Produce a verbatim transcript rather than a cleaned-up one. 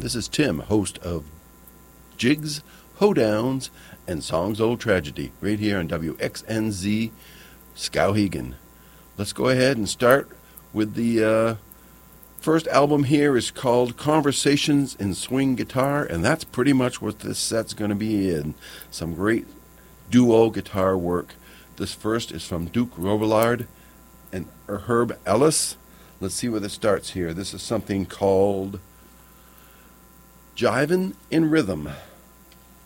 This is Tim, host of Jigs, Hoedowns, and Songs Old Tragedy, right here on W X N Z Skowhegan. Let's go ahead and start with the uh, first album here is called Conversations in Swing Guitar, and that's pretty much what this set's going to be in. Some great duo guitar work. This first is from Duke Robillard and Herb Ellis. Let's see where this starts here. This is something called Jivin' in Rhythm.